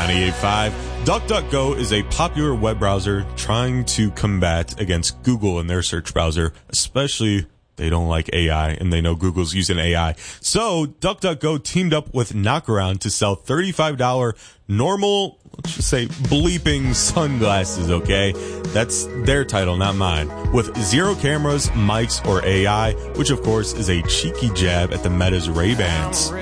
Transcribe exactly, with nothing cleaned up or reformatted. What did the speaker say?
ninety-eight point five. DuckDuckGo is a popular web browser trying to combat against Google in their search browser, especially they don't like A I, and they know Google's using A I. So, DuckDuckGo teamed up with Knockaround to sell thirty-five dollars normal, let's just say, bleeping sunglasses, okay? That's their title, not mine. With zero cameras, mics, or A I, which, of course, is a cheeky jab at the Meta's Ray-Bans.